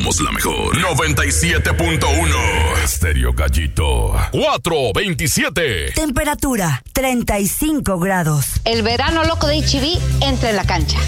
somos la mejor. 97.1 Estéreo Gallito. 427. Temperatura 35 grados. El verano loco de HB entra en la cancha.